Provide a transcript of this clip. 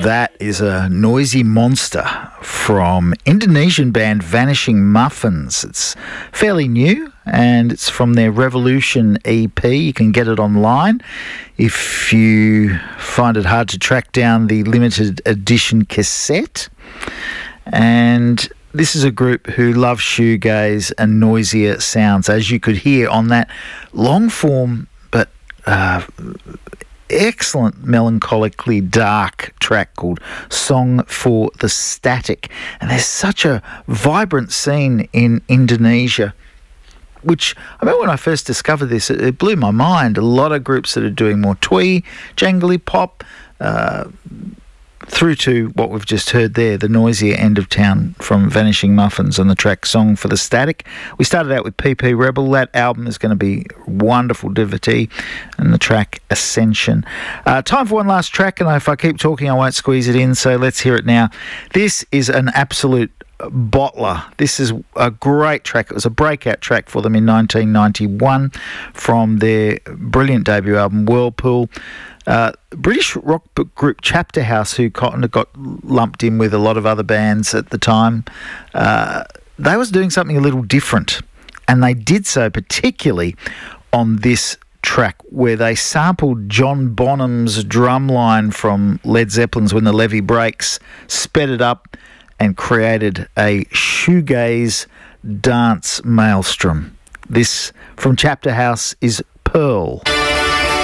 That is a noisy monster from Indonesian band Vanishing Muffins. It's fairly new and it's from their Revolution EP. You can get it online if you find it hard to track down the limited edition cassette. And this is a group who love shoegaze and noisier sounds, as you could hear on that long form but excellent melancholically dark track called Song for the Static. And there's such a vibrant scene in Indonesia, which I remember when I first discovered this, it blew my mind. A lot of groups that are doing more twee, jangly pop, through to what we've just heard there, the noisier end of town from Vanishing Muffins and the track Song for the Static. We started out with PP Rebel. That album is going to be wonderful devotee, and the track Ascension. Time for one last track, and if I keep talking I won't squeeze it in, so let's hear it now. This is an absolute bottler. This is a great track. It was a breakout track for them in 1991 from their brilliant debut album Whirlpool. British rock group Chapter House, who kind of got lumped in with a lot of other bands at the time, they was doing something a little different, and they did so particularly on this track where they sampled John Bonham's drum line from Led Zeppelin's When the Levee Breaks, sped it up and created a shoegaze dance maelstrom. This from Chapter House is Pearl.